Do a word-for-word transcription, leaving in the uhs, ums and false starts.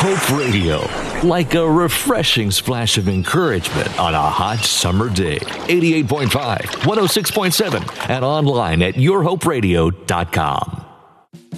Hope Radio, like a refreshing splash of encouragement on a hot summer day. eighty-eight point five, one oh six point seven, and online at your hope radio dot com.